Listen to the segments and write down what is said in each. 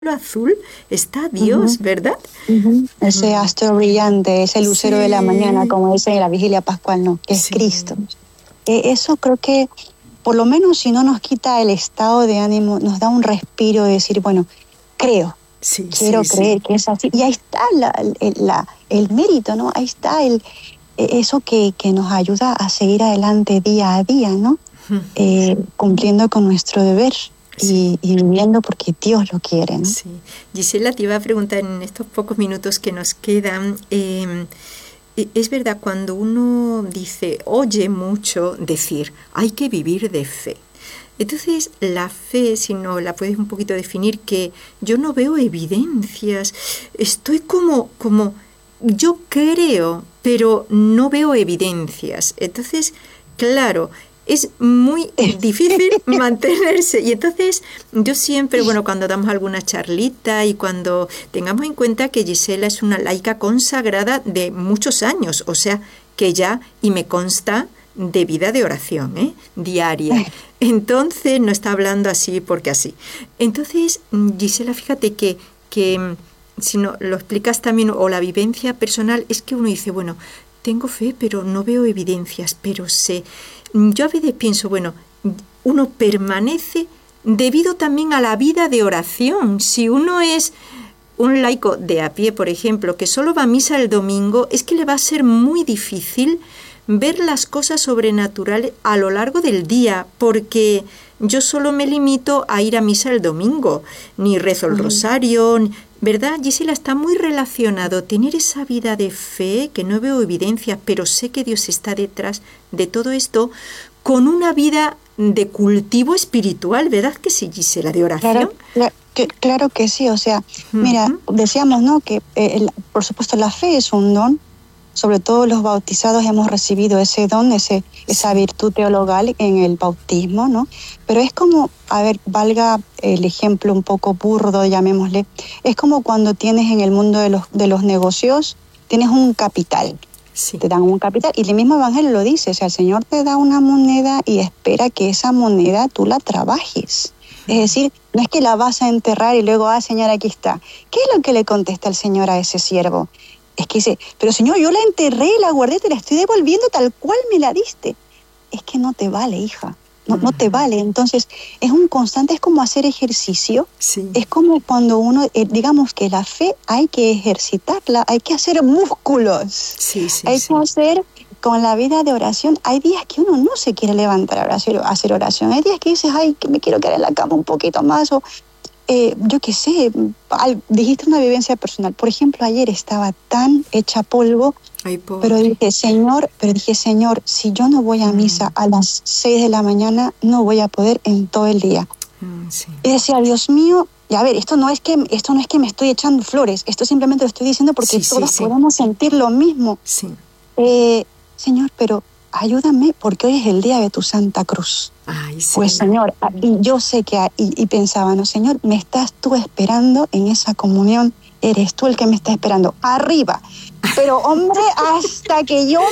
azul está Dios, ¿verdad? Ese astro brillante, ese lucero de la mañana, como dicen en la vigilia pascual, ¿no? Que es Cristo. Eso creo que, por lo menos si no nos quita el estado de ánimo, nos da un respiro de decir, bueno, creo, quiero creer que es así. Y ahí está el mérito, ¿no? Ahí está eso que nos ayuda a seguir adelante día a día, ¿no? Cumpliendo con nuestro deber. Y viviendo porque Dios lo quiere, ¿no? Sí. Gisela, te iba a preguntar en estos pocos minutos que nos quedan, es verdad, cuando uno oye mucho decir, hay que vivir de fe. Entonces, la fe, si no la puedes un poquito definir, que yo no veo evidencias, estoy como yo creo, pero no veo evidencias. Entonces, claro, es muy difícil mantenerse. Y entonces yo siempre, cuando damos alguna charlita y cuando tengamos en cuenta que Gisela es una laica consagrada de muchos años, o sea, que ya, y me consta, de vida de oración, diaria. Entonces no está hablando así porque así. Entonces, Gisela, fíjate que si no lo explicas también, o la vivencia personal, es que uno dice, tengo fe, pero no veo evidencias, pero sé. Yo a veces pienso, uno permanece debido también a la vida de oración. Si uno es un laico de a pie, por ejemplo, que solo va a misa el domingo, es que le va a ser muy difícil ver las cosas sobrenaturales a lo largo del día, porque yo solo me limito a ir a misa el domingo, ni rezo el rosario, ¿verdad? Gisela, está muy relacionado tener esa vida de fe, que no veo evidencias, pero sé que Dios está detrás de todo esto, con una vida de cultivo espiritual, ¿verdad que sí, Gisela, de oración? Claro que sí, o sea, mira, decíamos, ¿no?, que por supuesto la fe es un don. Sobre todo los bautizados hemos recibido ese don, esa virtud teologal en el bautismo, ¿no? Pero es como, valga el ejemplo un poco burdo, llamémosle, es como cuando tienes en el mundo de los negocios, tienes un capital. Sí. Te dan un capital y el mismo evangelio lo dice, o sea, el Señor te da una moneda y espera que esa moneda tú la trabajes. Es decir, no es que la vas a enterrar y luego, Señor, aquí está. ¿Qué es lo que le contesta el Señor a ese siervo? Es que dice, pero Señor, yo la enterré, la guardé, te la estoy devolviendo tal cual me la diste. Es que no te vale, hija, no te vale. Entonces, es un constante, es como hacer ejercicio. Sí. Es como cuando uno, digamos que la fe hay que ejercitarla, hay que hacer músculos. Hay que hacer, con la vida de oración, hay días que uno no se quiere levantar a hacer oración. Hay días que dices, que me quiero quedar en la cama un poquito más, o yo qué sé, dijiste una vivencia personal. Por ejemplo, ayer estaba tan hecha polvo, pero dije, Señor, si yo no voy a misa a las 6 de la mañana, no voy a poder en todo el día. Y decía, Dios mío, y a ver, esto no es que me estoy echando flores, esto simplemente lo estoy diciendo porque todos podemos sentir lo mismo. Señor, pero ayúdame porque hoy es el día de tu Santa Cruz. Pues Señor, y yo sé que, y pensaba, no, Señor, me estás tú esperando en esa comunión, eres tú el que me está esperando, arriba. Pero hombre, hasta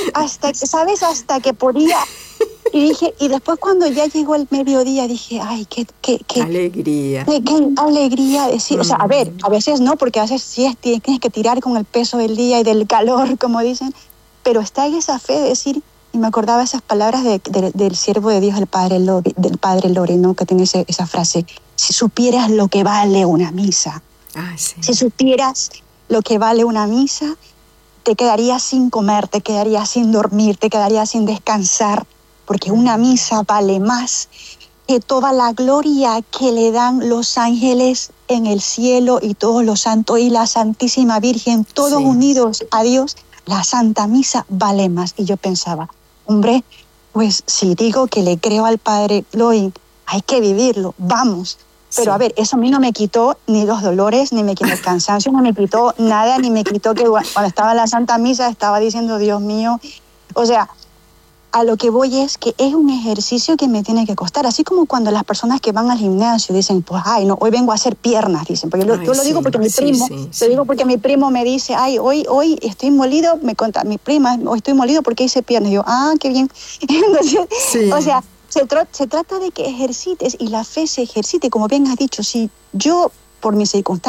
que podía. Y dije, y después cuando ya llegó el mediodía, dije, qué alegría. Qué alegría decir, o sea, a veces no, porque a veces sí tienes que tirar con el peso del día y del calor, como dicen, pero está en esa fe de decir. Y me acordaba esas palabras del siervo de Dios, del padre Lore, ¿no?, que tiene esa frase, si supieras lo que vale una misa, si supieras lo que vale una misa, te quedarías sin comer, te quedarías sin dormir, te quedarías sin descansar, porque una misa vale más que toda la gloria que le dan los ángeles en el cielo y todos los santos y la Santísima Virgen, todos unidos a Dios. La Santa Misa vale más. Y yo pensaba, hombre, pues si digo que le creo al Padre Loin, hay que vivirlo, vamos. Pero eso a mí no me quitó ni los dolores, ni me quitó el cansancio, no me quitó nada, ni me quitó que cuando estaba en la Santa Misa estaba diciendo, Dios mío, o sea, a lo que voy es que es un ejercicio que me tiene que costar, así como cuando las personas que van al gimnasio dicen, pues, no, hoy vengo a hacer piernas, dicen, porque yo lo digo porque mi primo, digo porque mi primo me dice, hoy estoy molido, me cuenta mi prima, hoy estoy molido porque hice piernas, y yo, qué bien. Entonces, o sea, se trata de que ejercites y la fe se ejercite, como bien has dicho, si yo por mis circunstancias.